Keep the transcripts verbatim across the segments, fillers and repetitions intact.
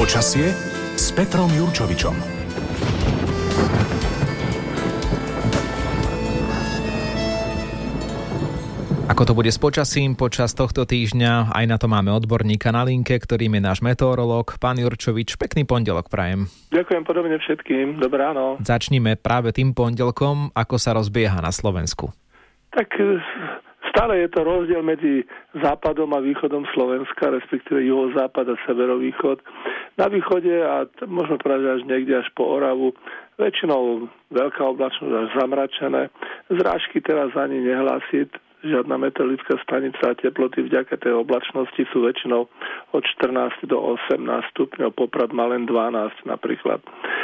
Počasie s Petrom Jurčovičom. Ako to bude s počasím počas tohto týždňa, aj na to máme odborníka na linke, ktorým je náš meteorológ, pán Jurčovič. Pekný pondelok prajem. Ďakujem podobne všetkým. Dobré ráno. Začnime práve tým pondelkom, ako sa rozbieha na Slovensku. Tak stále je to rozdiel medzi západom a východom Slovenska, respektíve juhozápad a severovýchod. Na východe a t- môžeme povedať až niekde až po Oravu, väčšinou veľká oblačnosť až zamračené. Zrážky teraz ani nehlási žiadna meteorologická stanica a teploty vďaka tej oblačnosti sú väčšinou od štrnásť do osemnásť stupňov, Poprad má len dvanásť napríklad.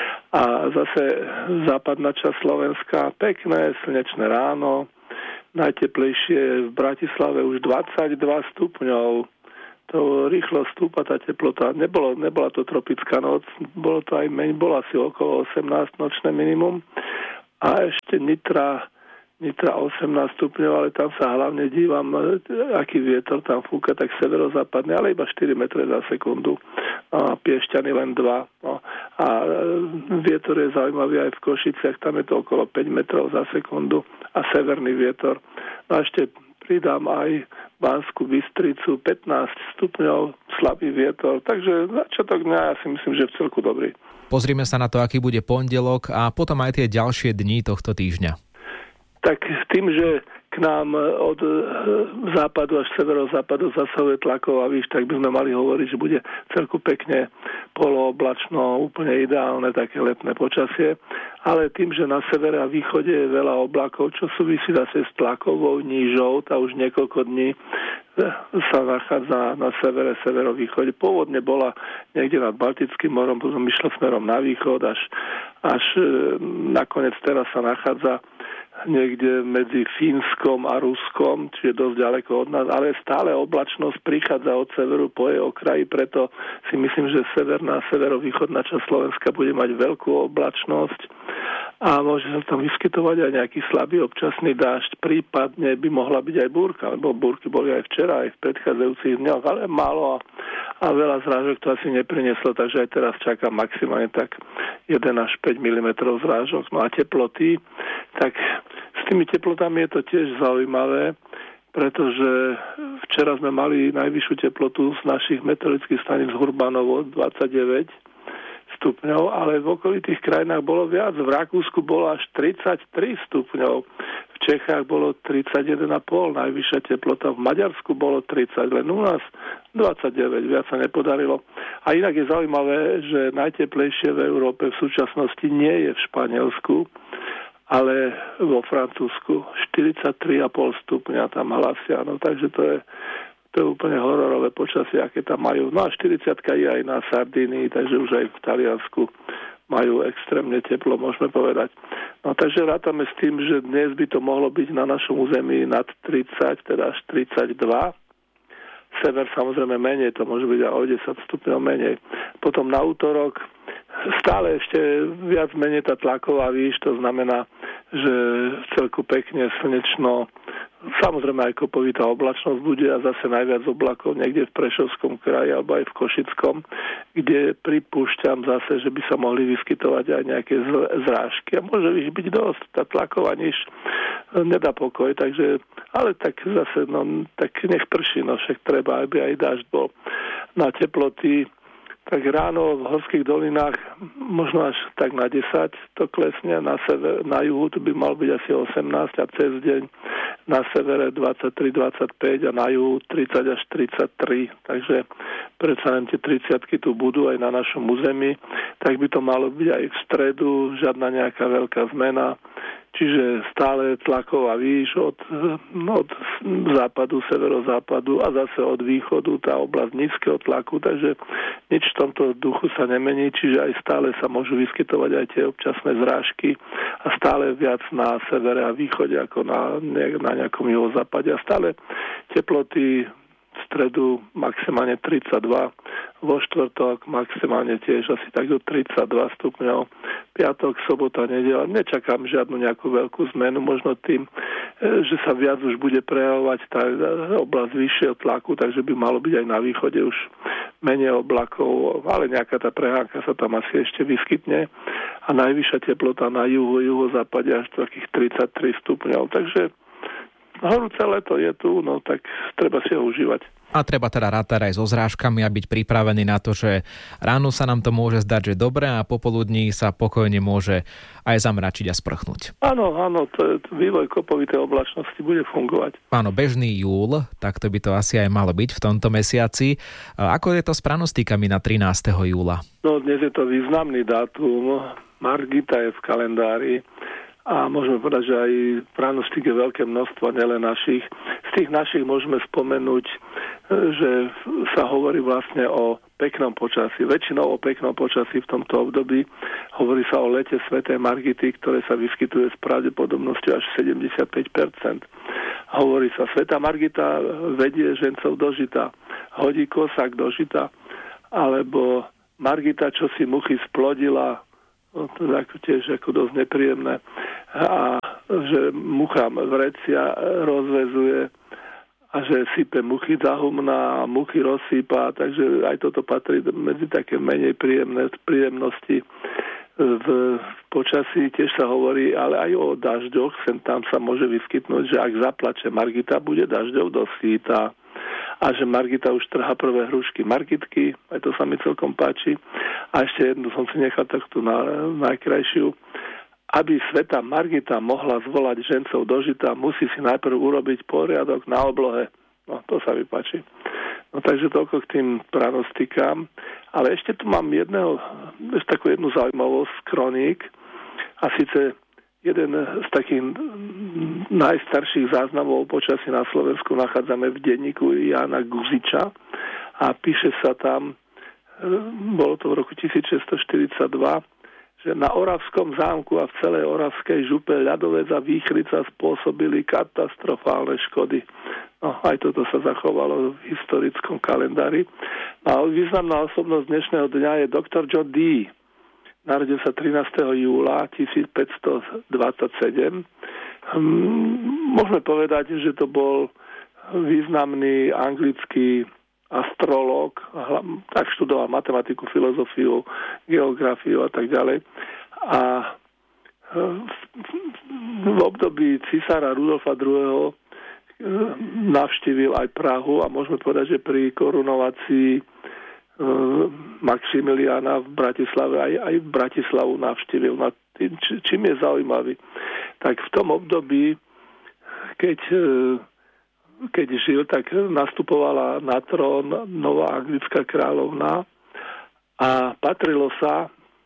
A zase západná časť Slovenska, pekné, slnečné ráno, najteplejšie v Bratislave už dvadsaťdva stupňov. To rýchlo stúpa tá teplota. Nebolo, nebola to tropická noc, bolo to aj menej, bolo asi okolo osemnásť nočné minimum. A ešte Nitra, Nitra osemnásť stupňov, ale tam sa hlavne dívam, aký vietor tam fúka, tak severozápadne, ale iba štyri metre za sekundu. A Piešťany len dva. No. A vietor je zaujímavý aj v Košiciach, tam je to okolo päť metrov za sekundu a severný vietor. No a ešte pridám aj Banskú Bystricu, pätnásť stupňov, slabý vietor. Takže začiatok dňa ja si myslím, že v celku dobrý. Pozrime sa na to, aký bude pondelok a potom aj tie ďalšie dni tohto týždňa. Tak tým, že k nám od západu až severozápadu zasahuje tlaková výš, tak by sme mali hovoriť, že bude celku pekne polooblačno, úplne ideálne také letné počasie. Ale tým, že na severe a východe je veľa oblakov, čo súvisí zase s tlakovou nížou, tá už niekoľko dní sa nachádza na severe, severovýchode. Pôvodne bola niekde nad Baltickým morom, potom išla smerom na východ, až, až nakoniec teraz sa nachádza niekde medzi Fínskom a Ruskom, čiže dosť ďaleko od nás, ale stále oblačnosť prichádza od severu po jej okraji, preto si myslím, že severná a severovýchodná časť Slovenska bude mať veľkú oblačnosť a môže sa tam vyskytovať aj nejaký slabý občasný dážď, prípadne by mohla byť aj búrka, lebo búrky boli aj včera, aj v predchádzajúcich dňoch, ale málo a, a veľa zrážok to asi neprinieslo, takže aj teraz čakám maximálne tak jeden až päť milimetrov zrážok. No a teploty, tak s tými teplotami je to tiež zaujímavé, pretože včera sme mali najvyššiu teplotu z našich meteorologických staníc Hurbanovo dvadsaťdeväť stupňov, ale v okolitých krajinách bolo viac. V Rakúsku bolo až tridsaťtri stupňov, v Čechách bolo tridsaťjeden a pol, najvyššia teplota, v Maďarsku bolo tridsať, len u nás dvadsaťdeväť, viac sa nepodarilo. A inak je zaujímavé, že najteplejšie v Európe v súčasnosti nie je v Španielsku, ale vo Francúzsku štyridsaťtri a pol stupňa tam hlasia, no takže to je To je úplne hororové počasie, aké tam majú. No a štyridsiatka je aj na Sardínii, takže už aj v Taliansku majú extrémne teplo, môžeme povedať. No takže rátame s tým, že dnes by to mohlo byť na našom území nad tridsať, teda až tridsaťdva. Sever samozrejme menej, to môže byť aj o desať stupňov menej. Potom na útorok stále ešte viac menej tá tlaková výš, to znamená, že celku pekne slnečno, samozrejme aj kopovitá oblačnosť bude a zase najviac oblakov niekde v Prešovskom kraji alebo aj v Košickom, kde pripúšťam zase, že by sa mohli vyskytovať aj nejaké zrážky. A môže ich byť dosť, tá tlaková níž nedá pokoj, takže, ale tak zase, no, tak nech prší, no však treba, aby aj dážď bol. Na teploty, tak ráno v horských dolinách možno až tak na desať to klesne, na, sever, na juhu to by mal byť asi osemnásť a cez deň na severe dvadsaťtri dvadsaťpäť a na juhu tridsať až tridsaťtri, takže predsa len tie tridsiatky tu budú aj na našom území, tak by to malo byť aj v stredu, žiadna nejaká veľká zmena. Čiže stále tlaková výš od, od západu, severozápadu a zase od východu tá oblasť nízkeho tlaku, takže nič v tomto duchu sa nemení, čiže aj stále sa môžu vyskytovať aj tie občasné zrážky a stále viac na severe a východe ako na, na nejakom juhozápade a stále teploty v stredu maximálne tridsaťdva, vo štvrtok maximálne tiež asi tak do tridsaťdva stupňov, piatok, sobota, nedeľa. Nečakám žiadnu nejakú veľkú zmenu, možno tým, že sa viac už bude prejavovať tá oblasť vyššieho tlaku, takže by malo byť aj na východe už menej oblakov, ale nejaká tá prehánka sa tam asi ešte vyskytne a najvyššia teplota na juhu, juhozápade až takých tridsaťtri stupňov, takže horúce leto je tu, no tak treba si ho užívať. A treba teda rátať aj so zrážkami a byť pripravený na to, že ráno sa nám to môže zdať, že dobre a popoludní sa pokojne môže aj zamračiť a sprchnúť. Áno, áno, to je, vývoj kopovitej oblačnosti bude fungovať. Áno, bežný júl, tak to by to asi aj malo byť v tomto mesiaci. Ako je to s pranostíkami na trinásteho júla? No dnes je to významný dátum, Margita je v kalendári. A môžeme povedať, že aj pranostík je veľké množstvo, nielen našich. Z tých našich môžeme spomenúť, že sa hovorí vlastne o peknom počasí. Väčšinou o peknom počasí v tomto období. Hovorí sa o lete svätej Margity, ktoré sa vyskytuje s pravdepodobnosťou až sedemdesiatpäť percent. Hovorí sa, svätá Margita vedie žencov do žita, hodí kosák do žita, alebo Margita, čo si muchy splodila, no, to je ako tiež ako dosť nepríjemné. A že mucha vrecia rozvezuje a že sype muchy za humna a muchy rozsýpa, takže aj toto patrí medzi také menej príjemné príjemnosti v počasí. Tiež sa hovorí, ale aj o dažďoch, sem tam sa môže vyskytnúť, že ak zaplače Margita, bude dažďov doskýta. A že Margita už trhá prvé hrušky Margitky, aj to sa mi celkom páči. A ešte jednu som si nechal takto na najkrajšiu. Aby svätá Margita mohla zvolať žencov do žita, musí si najprv urobiť poriadok na oblohe. No, to sa mi páči. No, takže toľko k tým pranostikám. Ale ešte tu mám jedného, ešte takú jednu zaujímavosť, kroník. A síce jeden z takých najstarších záznamov o počasí na Slovensku nachádzame v denníku Jána Guziča a píše sa tam, bolo to v roku tisícšesťstoštyridsaťdva, že na Oravskom zámku a v celej Oravskej župe ľadovec a výchrica spôsobili katastrofálne škody. No, aj toto sa zachovalo v historickom kalendári. A významná osobnosť dnešného dňa je doktor John Dee. Narodil sa trinásteho júla tisícpäťstodvadsaťsedem. Môžeme povedať, že to bol významný anglický astrológ, tak študoval matematiku, filozofiu, geografiu a tak ďalej. A v období cisára Rudolfa druhého. navštívil aj Prahu a môžeme povedať, že pri korunovácii Maximiliána v Bratislave aj, aj v Bratislavu navštívil. No, čím je zaujímavý? Tak v tom období, keď keď žil, tak nastupovala na trón nová anglická kráľovna a patrilo sa,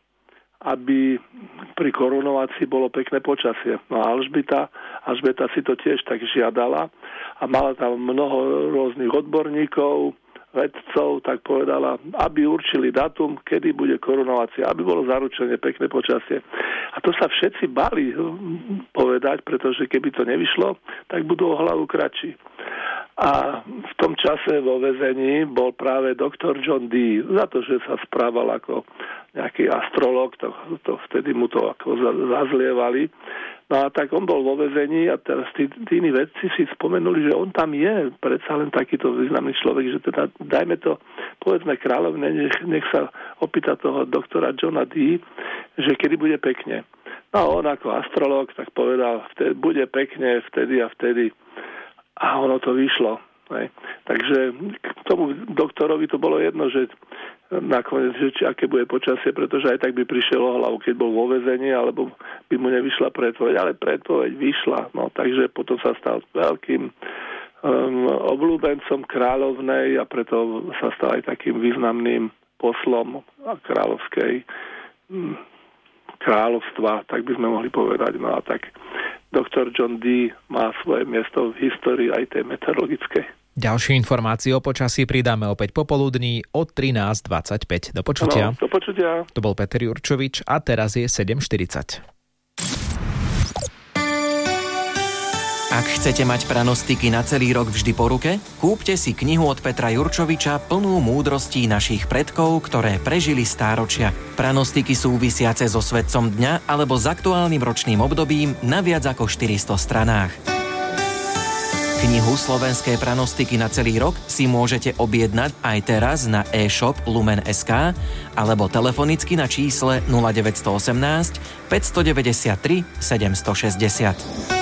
aby pri korunovácii bolo pekné počasie. No a Alžbeta, Alžbeta si to tiež tak žiadala a mala tam mnoho rôznych odborníkov, vedcov, tak povedala, aby určili dátum, kedy bude korunovácia, aby bolo zaručené pekné počasie. A to sa všetci báli povedať, pretože keby to nevyšlo, tak budú o hlavu kratší. A v tom čase vo väzení bol práve doktor John Dee za to, že sa správal ako nejaký astrológ, to, to vtedy mu to ako zazlievali. No a tak on bol vo väzení a teraz tí, tí iní vedci si spomenuli, že on tam je predsa len takýto významný človek, že teda dajme to, povedzme kráľovne, nech, nech sa opýta toho doktora Johna Dee, že kedy bude pekne. No a on ako astrológ tak povedal, vtedy, bude pekne vtedy a vtedy. A ono to vyšlo. Hej. Takže k tomu doktorovi to bolo jedno, že nakoniec, že či aké bude počasie, pretože aj tak by prišiel o hlavu, keď bol vo väzení, alebo by mu nevyšla predpoveď, ale predpoveď vyšla. No, takže potom sa stal veľkým um, obľúbencom kráľovnej a preto sa stal aj takým významným poslom kráľovskej um, kráľovstva, tak by sme mohli povedať. No a tak doktor John Dee má svoje miesto v histórii aj tej meteorologickej. Ďalšie informácie o počasí pridáme opäť popoludní o trinásť dvadsaťpäť. Do počutia. No, do počutia. To bol Peter Jurčovič a teraz je sedem štyridsať. Ak chcete mať pranostiky na celý rok vždy po ruke, kúpte si knihu od Petra Jurčoviča plnú múdrostí našich predkov, ktoré prežili stáročia. Pranostiky súvisiace so svetcom dňa alebo s aktuálnym ročným obdobím na viac ako štyristo stranách. Knihu Slovenské pranostiky na celý rok si môžete objednať aj teraz na e-shop Lumen bodka es ká alebo telefonicky na čísle nula deväť jedna osem päť deväť tri sedem šesť nula.